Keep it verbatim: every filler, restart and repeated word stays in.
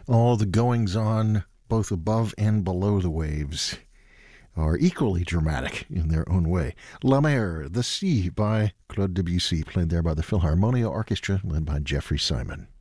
All the goings-on, both above and below the waves, are equally dramatic in their own way. La Mer, The Sea by Claude Debussy, played there by the Philharmonia Orchestra, led by Jeffrey Simon.